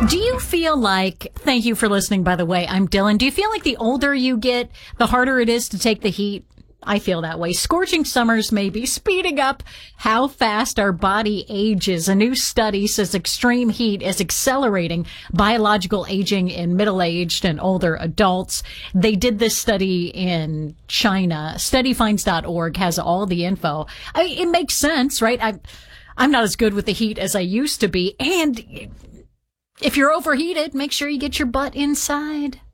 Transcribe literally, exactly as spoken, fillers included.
Do you feel like, thank you for listening, by the way, I'm Dylan. Do you feel like the older you get, the harder it is to take the heat? I feel that way. Scorching summers may be speeding up how fast our body ages. A new study says extreme heat is accelerating biological aging in middle-aged and older adults. They did this study in China. study finds dot org has all the info. I, it makes sense, right? I, I'm not as good with the heat as I used to be. And if you're overheated, make sure you get your butt inside.